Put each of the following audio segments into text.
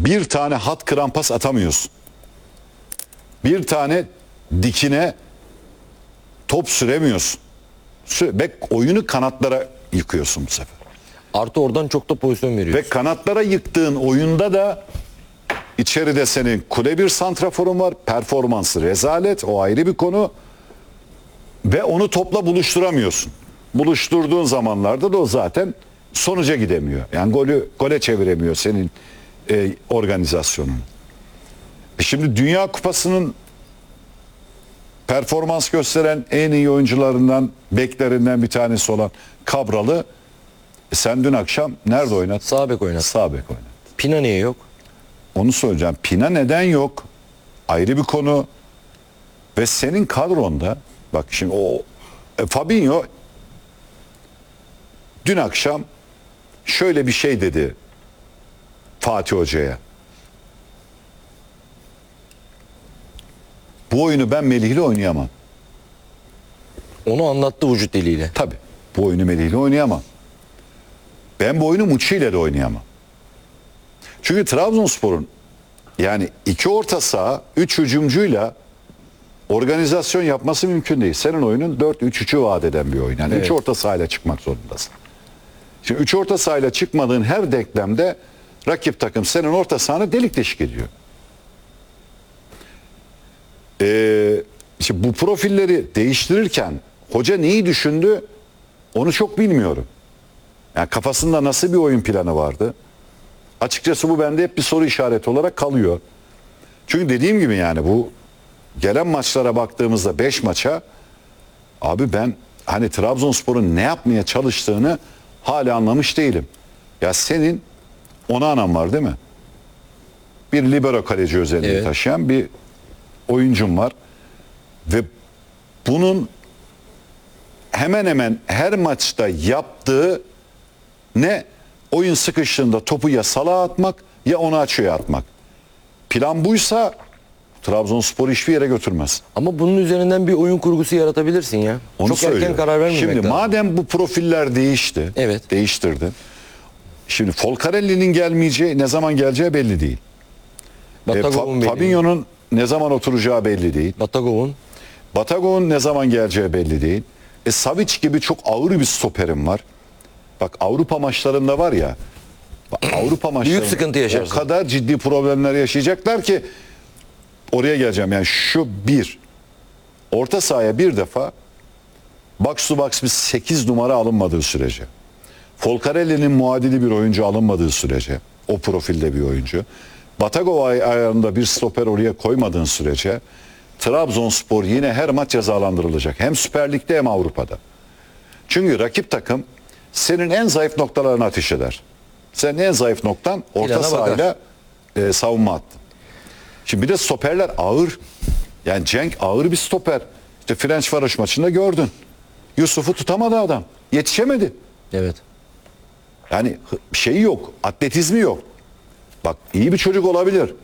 bir tane hat kıran pas atamıyorsun. Bir tane dikine top süremiyorsun. Oyunu kanatlara yıkıyorsun bu sefer. Artı oradan çok da pozisyon veriyor. Ve kanatlara yıktığın oyunda da içeride senin kule bir santraforun var. Performansı rezalet. O ayrı bir konu. Ve onu topla buluşturamıyorsun. Buluşturduğun zamanlarda da o zaten sonuca gidemiyor. Yani gole çeviremiyor senin organizasyonun. Şimdi Dünya Kupası'nın performans gösteren en iyi oyuncularından, beklerinden bir tanesi olan Cabral'ı sen dün akşam nerede oynadın? Sağ bek oynadı. Sağ bek oynadı. Pina niye yok? Onu söyleyeceğim. Pina neden yok? Ayrı bir konu. Ve senin kadronda bak şimdi o Fabinho dün akşam şöyle bir şey dedi Fatih Hoca'ya. Bu oyunu ben Melih'le oynayamam. Onu anlattı vücut diliyle. Tabii. Bu oyunu Melih'le oynayamam. Ben bu oyunu Muçi ile de oynayamam. Çünkü Trabzonspor'un yani 2 orta saha, 3 hücumcuyla organizasyon yapması mümkün değil. Senin oyunun 4-3-3'ü vaat eden bir oyun. Yani 3 orta sahayla çıkmak zorundasın. Şimdi 3 orta sahayla çıkmadığın her denklemde rakip takım senin orta sahanı delik deşik ediyor. Şimdi bu profilleri değiştirirken hoca neyi düşündü onu çok bilmiyorum. Yani kafasında nasıl bir oyun planı vardı? Açıkçası bu bende hep bir soru işareti olarak kalıyor. Çünkü dediğim gibi yani bu gelen maçlara baktığımızda 5 maça abi ben hani Trabzonspor'un ne yapmaya çalıştığını hala anlamış değilim. Ya senin Onanan var değil mi? Bir libero kaleci özelliği taşıyan bir oyuncum var. Ve bunun hemen hemen her maçta yaptığı ne? Oyun sıkıştığında topu ya salağa atmak ya onu açığa atmak. Plan buysa Trabzonspor hiçbir yere götürmez. Ama bunun üzerinden bir oyun kurgusu yaratabilirsin ya. Onu çok söylüyorum. erken karar vermemek Şimdi lazım. madem bu profiller değişti, Evet. değiştirdi. Şimdi Folcarelli'nin gelmeyeceği, ne zaman geleceği belli değil. Batagov'un belli. Fabinho'nun ne zaman oturacağı belli değil. Batagov'un ne zaman geleceği belli değil. Savic gibi çok ağır bir stoperim var. Bak Avrupa maçlarında var ya. Avrupa maçlarında büyük sıkıntı yaşarsın. O kadar ciddi problemler yaşayacaklar ki oraya geleceğim. Yani şu bir orta sahaya bir defa box to box bir 8 numara alınmadığı sürece, Folcarelli'nin muadili bir oyuncu alınmadığı sürece, o profilde bir oyuncu, Batagov ayarında bir stoper oraya koymadığın sürece Trabzonspor yine her maç cezalandırılacak. Hem Süper Lig'de hem Avrupa'da. Çünkü rakip takım senin en zayıf noktalarını ateş eder. Senin en zayıf noktan orta sahayla savunma hattı. Şimdi bir de stoperler ağır. Yani Cenk ağır bir stoper. İşte Ferencvaros maçında gördün. Yusuf'u tutamadı adam. Yetişemedi. Evet. Yani şeyi yok. Atletizmi yok. Bak iyi bir çocuk olabilir.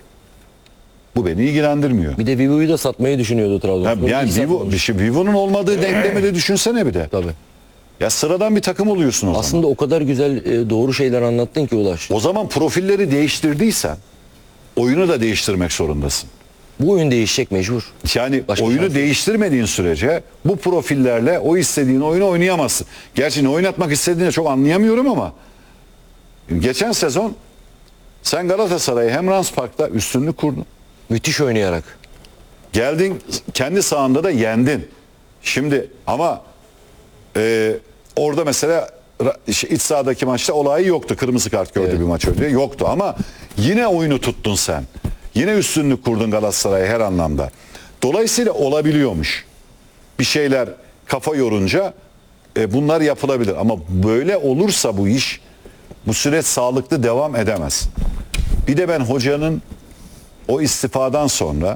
Bu beni ilgilendirmiyor. Bir de Vivo'yu da satmayı düşünüyordu Trabzonspor. Yani Vivo'nun olmadığı denklemi de düşünsene bir de. Tabii. Ya sıradan bir takım oluyorsun o zaman. Aslında o kadar güzel doğru şeyler anlattın ki Ulaş. O zaman profilleri değiştirdiysen oyunu da değiştirmek zorundasın. Bu oyun değişecek mecbur. Yani Başka oyunu şansı. değiştirmediğin sürece bu profillerle o istediğin oyunu oynayamazsın. Gerçi ne oynatmak istediğini çok anlayamıyorum ama geçen sezon sen Galatasaray'ı hem Rams Park'ta üstünlük kurdun. Müthiş oynayarak. Geldin kendi sahanda da yendin. Şimdi ama orada mesela iç sahadaki maçta olayı yoktu. Kırmızı kart gördü bir maç önce. Yoktu ama yine oyunu tuttun sen. Yine üstünlük kurdun Galatasaray'a her anlamda. Dolayısıyla olabiliyormuş. Bir şeyler kafa yorunca bunlar yapılabilir. Ama böyle olursa bu iş, bu süreç sağlıklı devam edemez. Bir de ben hocanın o istifadan sonra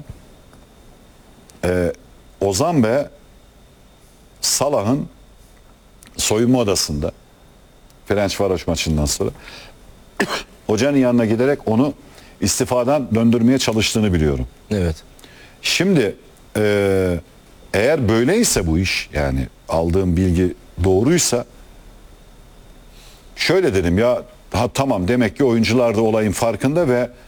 Ozan ve Salah'ın soyunma odasında Ferencvaros maçından sonra hocanın yanına giderek onu istifadan döndürmeye çalıştığını biliyorum. Evet. Şimdi eğer böyleyse bu iş, yani aldığım bilgi doğruysa, şöyle dedim ya, tamam, demek ki oyuncular da olayın farkında ve